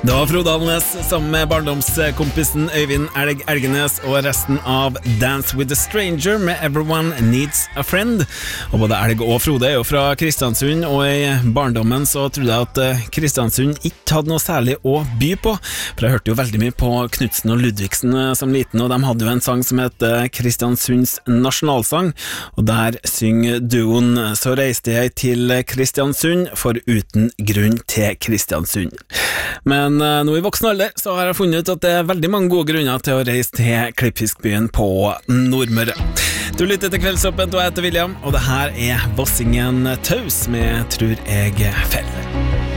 Det var Frode Alnes sammen med barndomskompisen Øyvind Elgenes og resten av Dance with a Stranger med Everyone Needs a Friend. Og både Elg og Frode er jo fra Kristiansund, og i barndommen så trodde jeg at Kristiansund ikke hadde noe særlig å by på. For jeg hørte jo veldig mye på Knudsen og Ludvigsen som liten, og de hadde jo en sang som heter Kristiansunds nasjonalsang, og der synger duoen «Så reiste jeg til Kristiansund, for uten grunn til Kristiansund». Men nå i voksen alder så har jeg funnet ut at det er veldig mange gode grunner til å reise til Klippfiskbyen på Nordmøre. Du lytter til Kveldsåpent, og jeg heter William, og det her er Vossingen Taus med Tror jeg feller.